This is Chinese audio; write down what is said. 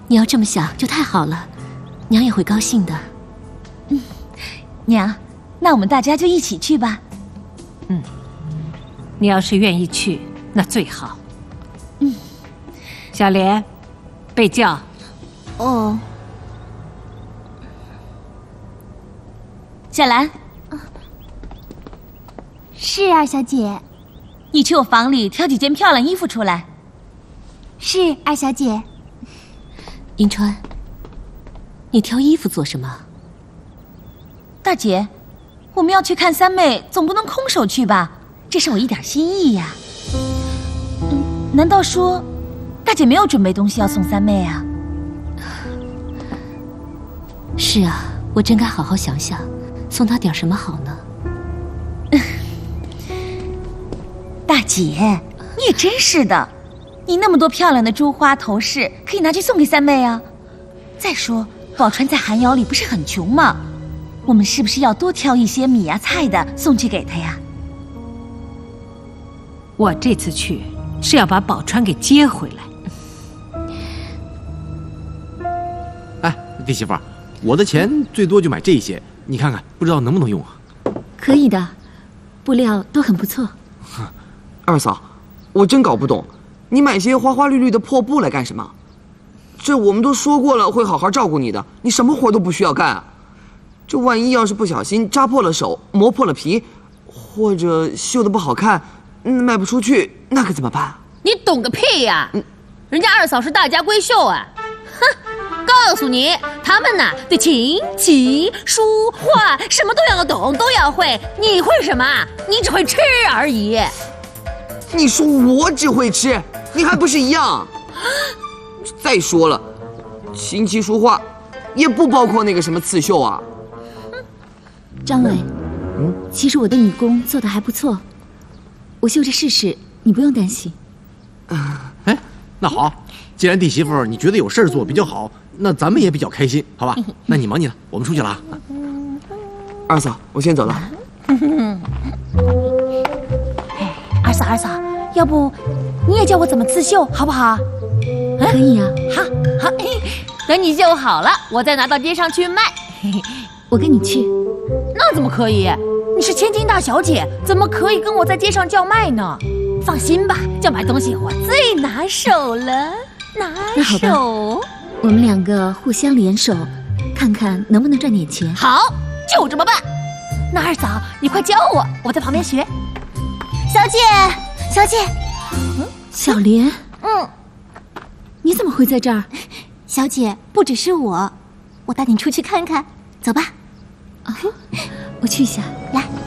你要这么想就太好了，娘也会高兴的。 娘，那我们大家就一起去吧。 你要是愿意去，那最好。小莲，被叫。 哦。小兰， 是二小姐。 你去我房里挑几件漂亮衣服出来。 是二小姐。 银川，你挑衣服做什么？ 大姐，我们要去看三妹，总不能空手去吧？这是我一点心意呀。难道说，大姐没有准备东西要送三妹啊？ 是啊，我真该好好想想，送她点什么好呢？ 大姐，你也真是的，你那么多漂亮的珠花头饰，可以拿去送给三妹啊。再说，宝钏在寒窑里不是很穷吗？我们是不是要多挑一些米呀、菜的送去给她呀？ 我这次去是要把宝钏给接回来。 哎，弟媳妇儿，我的钱最多就买这些，你看看，不知道能不能用啊？ 可以的，布料都很不错。 二嫂，我真搞不懂，你买些花花绿绿的破布来干什么？这我们都说过了，会好好照顾你的，你什么活都不需要干啊。这万一要是不小心扎破了手、磨破了皮，或者绣的不好看，卖不出去，那可怎么办？ 你懂个屁呀！人家二嫂是大家闺秀啊！哼，告诉你，他们呐对琴棋书画什么都要懂，都要会。你会什么？你只会吃而已。 你说我只会吃，你还不是一样？再说了，琴棋书画也不包括那个什么刺绣啊。 张伟，其实我的女工做的还不错，我绣着试试，你不用担心。 哎，那好，既然弟媳妇你觉得有事儿做比较好，那咱们也比较开心，好吧？那你忙你的，我们出去了啊。 二嫂，我先走了。 二嫂，要不你也教我怎么刺绣，好不好？ 可以啊。 好，等你绣好了，我再拿到街上去卖。 我跟你去。 那怎么可以？你是千金大小姐，怎么可以跟我在街上叫卖呢？放心吧，叫卖东西我最拿手了，拿手。 我们两个互相联手，看看能不能赚点钱。 好，就这么办。那二嫂，你快教我，我在旁边学。 小姐， 小莲，你怎么会在这儿？ 小姐，不只是我带你出去看看，走吧。 我去一下。 来。